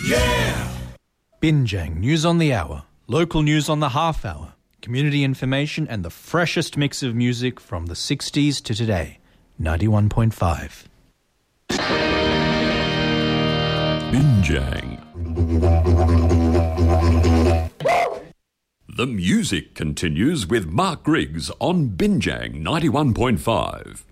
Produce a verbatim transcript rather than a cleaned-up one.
Yeah! Binjang News on the Hour, local news on the half hour, community information and the freshest mix of music from the sixties to today. ninety-one point five. Binjang. The music continues with Mark Griggs on Binjang ninety-one point five.